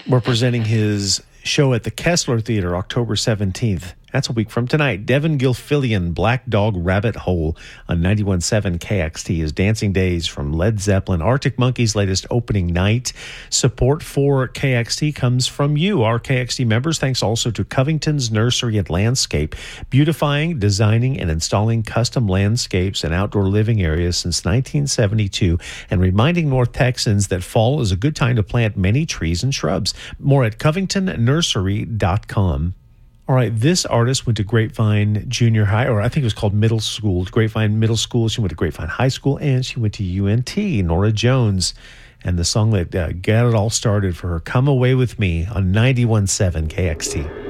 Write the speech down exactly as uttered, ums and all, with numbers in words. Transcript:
Representing his show at the Kessler Theater, October seventeenth. That's a week from tonight. Devin Gilfillian, Black Dog Rabbit Hole on ninety-one point seven K X T is Dancing Days from Led Zeppelin, Arctic Monkeys' latest opening night. Support for K X T comes from you, our K X T members. Thanks also to Covington's Nursery and Landscape, beautifying, designing, and installing custom landscapes and outdoor living areas since nineteen seventy-two, and reminding North Texans that fall is a good time to plant many trees and shrubs. More at covington nursery dot com. All right, this artist went to Grapevine Junior High, or I think it was called middle school, Grapevine Middle School. She went to Grapevine High School, and she went to U N T, Norah Jones. And the song that uh, got it all started for her, Come Away With Me on ninety-one point seven K X T.